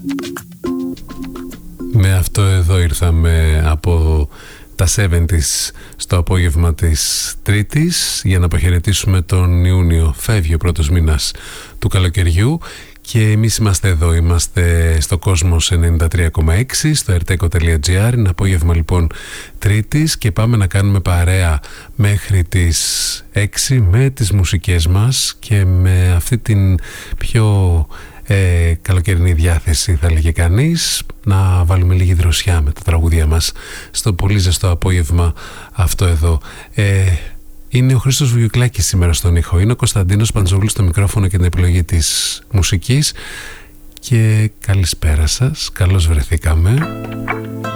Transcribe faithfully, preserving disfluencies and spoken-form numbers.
Με αυτό εδώ ήρθαμε από τα εβδομήντα στο απόγευμα της Τρίτης για να αποχαιρετήσουμε τον Ιούνιο. Φεύγει ο πρώτος μήνας του καλοκαιριού και εμείς είμαστε εδώ, είμαστε στο Κόσμος ενενήντα τρία κόμμα έξι, στο ερτέκο τελεία τζι άρ. Είναι απόγευμα λοιπόν Τρίτης και πάμε να κάνουμε παρέα μέχρι τις έξι με τις μουσικές μας και με αυτή την πιο ε, καλοκαιρινή διάθεση, θα λέγε κανείς, να βάλουμε λίγη δροσιά με τα τραγούδια μας στο πολύ ζεστό απόγευμα αυτό εδώ. Ε, είναι ο Χρήστος Βουγιουκλάκης σήμερα στον ήχο, είναι ο Κωνσταντίνος Παντζόγλους στο μικρόφωνο και την επιλογή της μουσικής και καλησπέρα σας, καλώς βρεθήκαμε.